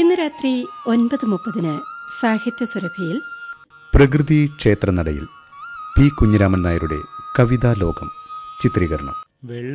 ഇന്ന് രാത്രി 9:30 സാഹിത്യ സുരഭിയിൽ പ്രകൃതി ക്ഷേത്രനടയിൽ പി കുഞ്ഞിരാമൻ നായരുടെ കവിതാലോകം ചിത്രീകരണം.